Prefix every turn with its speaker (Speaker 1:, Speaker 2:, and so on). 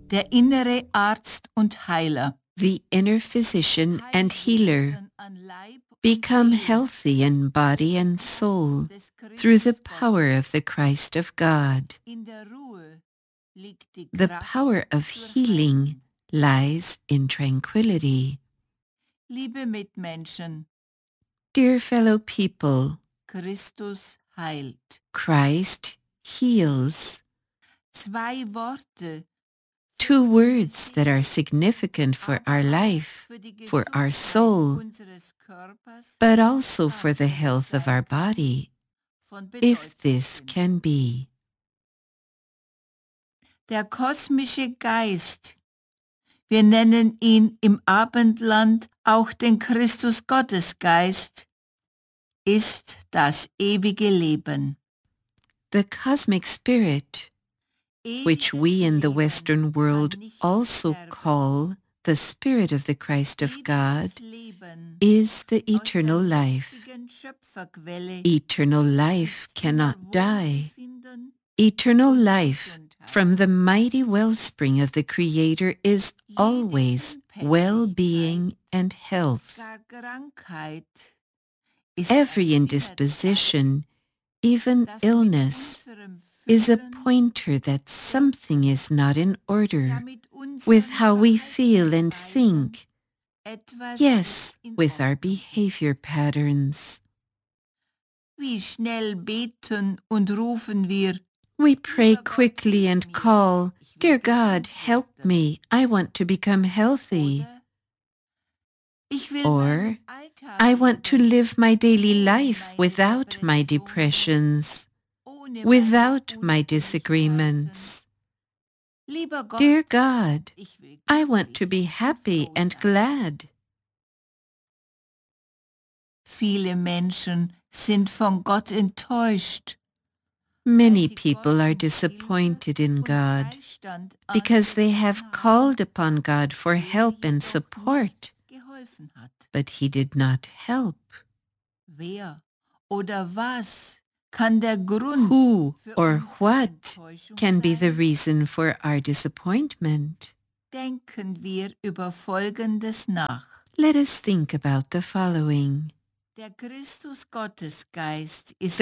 Speaker 1: der innere Arzt und Heiler.
Speaker 2: the inner physician and healer, become healthy in body and soul through the power of the Christ of God. The power of healing lies in tranquility.
Speaker 1: Liebe Mitmenschen,
Speaker 2: Dear fellow people,
Speaker 1: Christus heilt.
Speaker 2: Christ heals.
Speaker 1: Zwei Worte,
Speaker 2: Two words that are significant for our life, for our soul, but also for the health of our body, if this can be.
Speaker 1: Der kosmische Geist, wir nennen ihn im Abendland auch den Christus-Gottesgeist, ist das ewige Leben.
Speaker 2: The cosmic spirit, which we in the Western world also call the Spirit of the Christ of God, is the eternal life. Eternal life cannot die. Eternal life from the mighty wellspring of the Creator is always well-being and health. Every indisposition, even illness, is a pointer that something is not in order with how we feel and think, yes, with our behavior patterns.
Speaker 1: Wie schnell beten und rufen wir,
Speaker 2: We pray quickly and call, "Dear God, help me, I want to become healthy." Or, "I want to live my daily life without my depressions, without my disagreements. Dear God, I want to be happy and glad."
Speaker 1: Viele Menschen sind von Gott enttäuscht.
Speaker 2: Many people are disappointed in God because they have called upon God for help and support, but He did not help.
Speaker 1: Wer oder was kann der Grund
Speaker 2: Who or what can be the reason for our disappointment?
Speaker 1: Denken wir über Folgendes nach.
Speaker 2: Let us think about the following.
Speaker 1: Der Christus-Gottesgeist ist